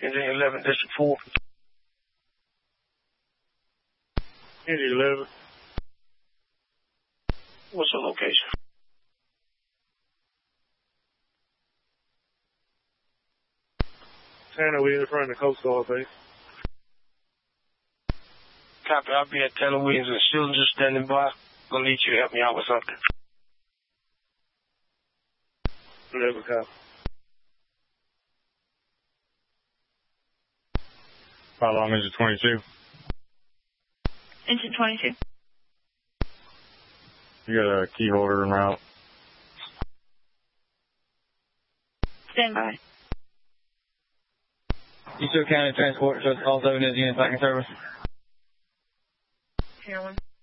Engine 11, District 4. Engine 11. What's the location? Tanner, we in front of the Coast Guard base. Copy. I'll be at Taylor Williams and Schillinger standing by. Gonna need you to help me out with something. 11, copy. How long is it, 22? Engine 22. You got a key holder en route. Stand by. Eastern County Transport, so it's call 7 is unit back in service. Carolyn.